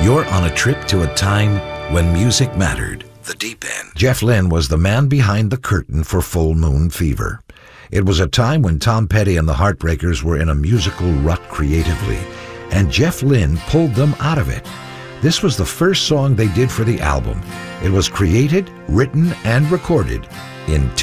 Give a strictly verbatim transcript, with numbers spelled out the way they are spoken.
You're on a trip to a time when music mattered. The Deep End. Jeff Lynne was the man behind the curtain for Full Moon Fever. It was a time when Tom Petty and the Heartbreakers were in a musical rut creatively, and Jeff Lynne pulled them out of it. This was the first song they did for the album. It was created, written, and recorded in